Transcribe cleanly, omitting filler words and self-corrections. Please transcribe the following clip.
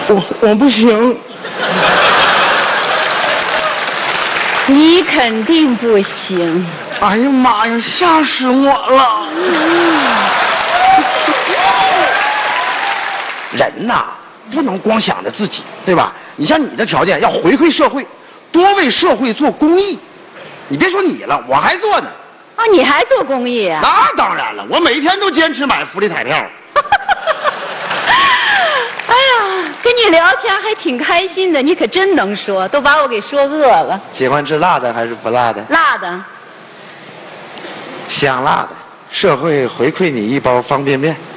我不行。 你肯定不行。 哎呀妈呀，吓死我了！人呐，不能光想着自己，对吧？你像你的条件，要回馈社会，多为社会做公益。你别说你了，我还做呢。 啊，你还做公益啊？ 那当然了，我每天都坚持买福利彩票。 哎呀，跟你聊天还挺开心的，你可真能说，都把我给说饿了。 喜欢吃辣的还是不辣的？ 辣的。 香辣的。社会回馈你一包方便面。